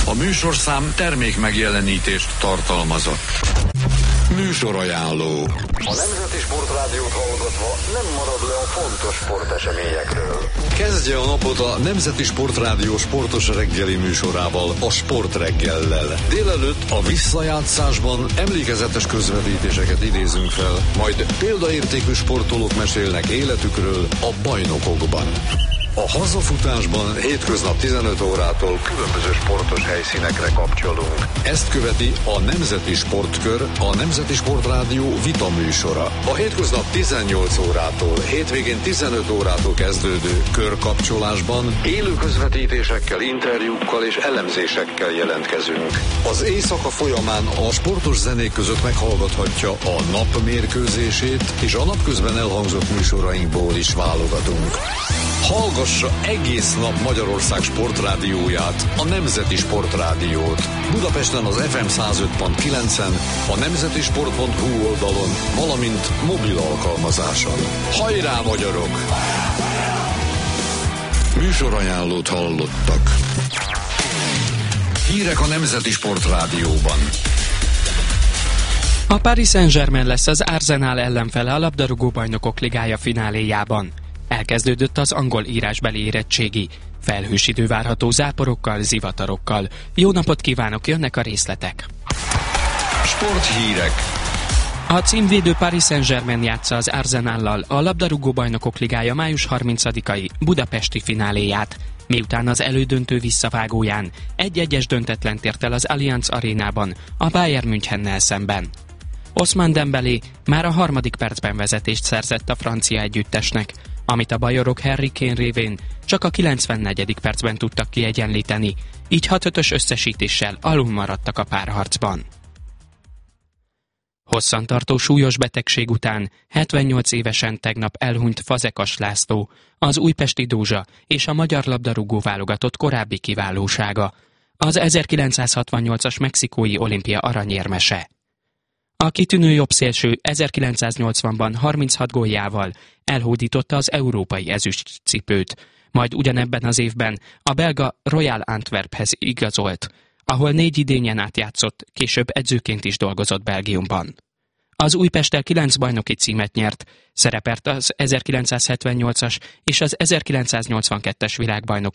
A műsorszám termék megjelenítést tartalmazott. Műsorajánló. A Nemzeti Sportrádiót hallgatva nem marad le a fontos sporteseményekről. Kezdje a napot a Nemzeti Sportrádió sportos reggeli műsorával, a Sportreggellel. Délelőtt a visszajátszásban emlékezetes közvetítéseket idézünk fel, majd példaértékű sportolók mesélnek életükről a bajnokokban. A hazafutásban hétköznap 15 órától különböző sportos helyszínekre kapcsolunk. Ezt követi a Nemzeti Sportkör, a Nemzeti Sportrádió vita műsora. A hétköznap 18 órától, hétvégén 15 órától kezdődő körkapcsolásban élő közvetítésekkel, interjúkkal és elemzésekkel jelentkezünk. Az éjszaka folyamán a sportos zenék között meghallgathatja a nap mérkőzését, és a napközben elhangzott műsorainkból is válogatunk. Hallgassa egész nap Magyarország sportrádióját, a Nemzeti Sportrádiót. Budapesten az FM 105.9-en, a nemzetisport.hu oldalon, valamint mobil alkalmazáson. Hajrá, magyarok! Műsorajánlót hallottak. Hírek a Nemzeti Sportrádióban. A Paris Saint-Germain lesz az Arsenal ellenfele a labdarúgó bajnokok ligája fináléjában. Elkezdődött az angol írásbeli érettségi. Felhős idő várható záporokkal, zivatarokkal. Jó napot kívánok, jönnek a részletek. Sporthírek. A címvédő Paris Saint-Germain játsza az Arsenallal a labdarúgó bajnokok ligája május 30-ai budapesti fináléját, miután az elődöntő visszavágóján 1-1-es döntetlent ért el az Allianz arénában a Bayern Münchennel szemben. Ousmane Dembélé már a harmadik percben vezetést szerzett a francia együttesnek, amit a bajorok Harry Kane révén csak a 94. percben tudtak kiegyenlíteni, így 6-5-ös összesítéssel alul maradtak a párharcban. Hosszantartó súlyos betegség után 78 évesen tegnap elhunyt Fazekas László, az újpesti Dózsa és a magyar labdarúgó válogatott korábbi kiválósága, az 1968-as mexikói olimpia aranyérmese. A kitűnő jobbszélső 1980-ban 36 góljával elhódította az európai ezüstcipőt, majd ugyanebben az évben a belga Royal Antwerphez igazolt, ahol 4 idényen át játszott, később edzőként is dolgozott Belgiumban. Az Újpesttel 9 bajnoki címet nyert, szerepelt az 1978-as és az 1982-es világbajnokság